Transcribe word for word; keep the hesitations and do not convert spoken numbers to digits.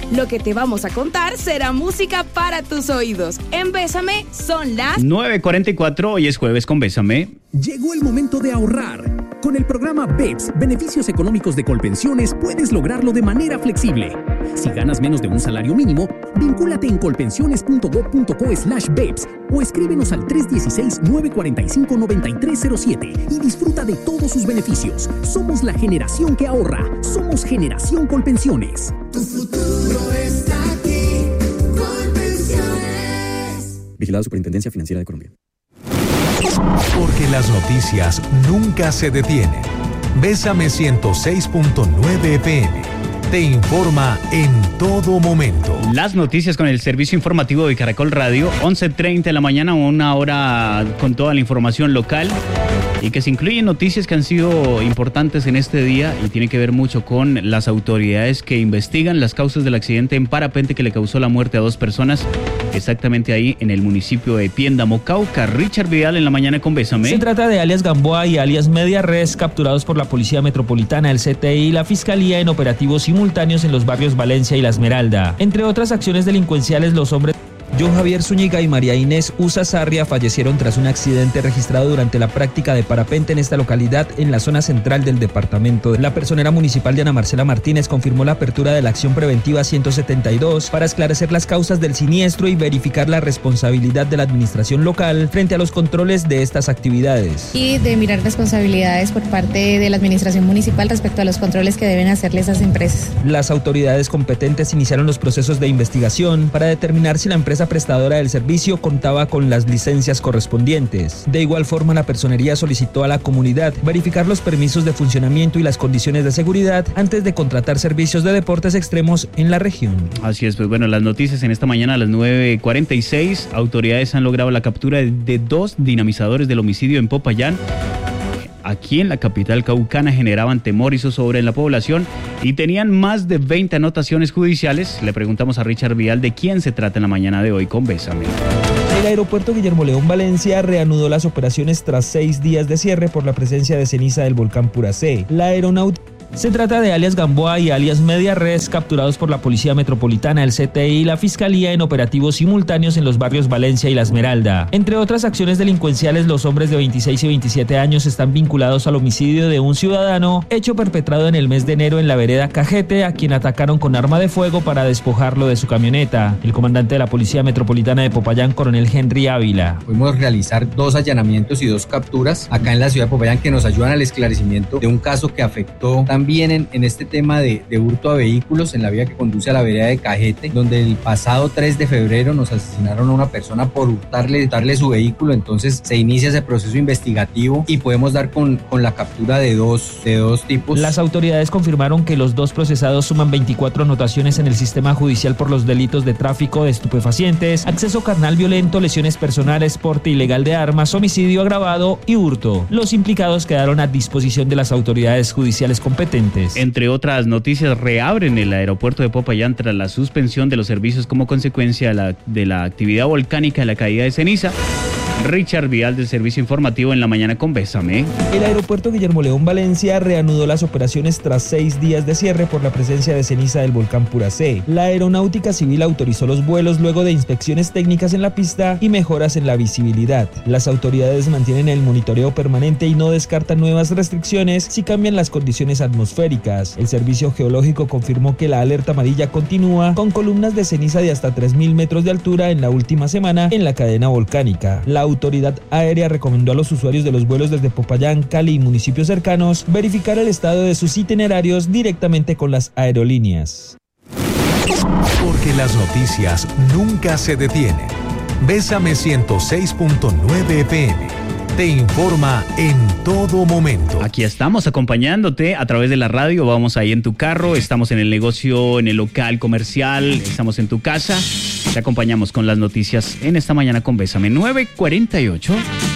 Lo que te vamos a contar será música para tus oídos. En Bésame son las nueve cuarenta y cuatro, hoy es jueves con Bésame. Llegó el momento de ahorrar. Con el programa B E P S, Beneficios Económicos de Colpensiones, puedes lograrlo de manera flexible. Si ganas menos de un salario mínimo, vincúlate en colpensiones.gov.co slash BEPS o escríbenos al tres uno seis, nueve cuatro cinco, nueve tres cero siete y disfruta de todos sus beneficios. Somos la generación que ahorra. Somos Generación Colpensiones. Tu futuro está aquí. Colpensiones. Vigilado Superintendencia Financiera de Colombia. Porque las noticias nunca se detienen. Bésame ciento seis punto nueve F M. Te informa en todo momento. Las noticias con el servicio informativo de Caracol Radio, once treinta de la mañana, una hora con toda la información local y que se incluyen noticias que han sido importantes en este día y tiene que ver mucho con las autoridades que investigan las causas del accidente en parapente que le causó la muerte a dos personas, exactamente ahí en el municipio de Piéndamo, Cauca. Richard Vidal en la mañana con Bésame. Se trata de alias Gamboa y alias Media Res, capturados por la Policía Metropolitana, el C T I y la Fiscalía en operativos simultáneos en los barrios Valencia y La Esmeralda. Entre otras acciones delincuenciales, los hombres John Javier Zúñiga y María Inés Usa Sarria fallecieron tras un accidente registrado durante la práctica de parapente en esta localidad en la zona central del departamento. La personera municipal de Ana Marcela Martínez confirmó la apertura de la acción preventiva ciento setenta y dos para esclarecer las causas del siniestro y verificar la responsabilidad de la administración local frente a los controles de estas actividades. Y de mirar responsabilidades por parte de la administración municipal respecto a los controles que deben hacerle esas empresas. Las autoridades competentes iniciaron los procesos de investigación para determinar si la empresa prestadora del servicio contaba con las licencias correspondientes. De igual forma, la personería solicitó a la comunidad verificar los permisos de funcionamiento y las condiciones de seguridad antes de contratar servicios de deportes extremos en la región. Así es, pues bueno, las noticias en esta mañana a las nueve cuarenta y seis, autoridades han logrado la captura de dos dinamizadores del homicidio en Popayán. Aquí en la capital caucana generaban temor y zozobra en la población y tenían más de veinte anotaciones judiciales. Le preguntamos a Richard Vidal de quién se trata en la mañana de hoy con Bésame. El aeropuerto Guillermo León Valencia reanudó las operaciones tras seis días de cierre por la presencia de ceniza del volcán Puracé. La aeronáutica Se trata de alias Gamboa y alias Media Res, capturados por la Policía Metropolitana, el C T I y la Fiscalía en operativos simultáneos en los barrios Valencia y La Esmeralda. Entre otras acciones delincuenciales, los hombres de veintiséis y veintisiete años están vinculados al homicidio de un ciudadano, hecho perpetrado en el mes de enero en la vereda Cajete, a quien atacaron con arma de fuego para despojarlo de su camioneta. El comandante de la Policía Metropolitana de Popayán, coronel Henry Ávila. Pudimos realizar dos allanamientos y dos capturas acá en la ciudad de Popayán que nos ayudan al esclarecimiento de un caso que afectó también en, en este tema de, de hurto a vehículos en la vía que conduce a la vereda de Cajete, donde el pasado tres de febrero nos asesinaron a una persona por hurtarle, hurtarle su vehículo. Entonces se inicia ese proceso investigativo y podemos dar con, con la captura de dos, de dos tipos. Las autoridades confirmaron que los dos procesados suman veinticuatro anotaciones en el sistema judicial por los delitos de tráfico de estupefacientes, acceso carnal violento, lesiones personales, porte ilegal de armas, homicidio agravado y hurto. Los implicados quedaron a disposición de las autoridades judiciales competentes. Entre otras noticias, reabren el aeropuerto de Popayán tras la suspensión de los servicios como consecuencia de la, de la actividad volcánica de la caída de ceniza. Richard Vidal del Servicio Informativo en la mañana con Bésame. El aeropuerto Guillermo León Valencia reanudó las operaciones tras seis días de cierre por la presencia de ceniza del volcán Puracé. La Aeronáutica Civil autorizó los vuelos luego de inspecciones técnicas en la pista y mejoras en la visibilidad. Las autoridades mantienen el monitoreo permanente y no descartan nuevas restricciones si cambian las condiciones atmosféricas. El Servicio Geológico confirmó que la alerta amarilla continúa con columnas de ceniza de hasta tres mil metros de altura en la última semana en la cadena volcánica. La Autoridad Aérea recomendó a los usuarios de los vuelos desde Popayán, Cali y municipios cercanos verificar el estado de sus itinerarios directamente con las aerolíneas. Porque las noticias nunca se detienen. Bésame ciento seis punto nueve F M. Te informa en todo momento. Aquí estamos acompañándote a través de la radio. Vamos ahí en tu carro, estamos en el negocio, en el local comercial, estamos en tu casa. Te acompañamos con las noticias en esta mañana con Bésame. nueve cuarenta y ocho.